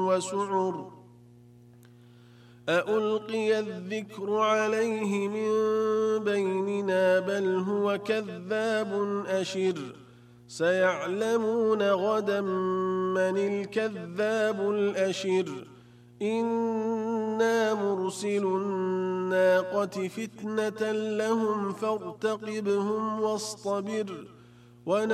وسعر أألقي الذكر عليه من بيننا بل هو كذاب أشر سيعلمون غدا من الكذاب الأشر إنا مرسل الناقة فتنة لهم فارتقبهم واصطبر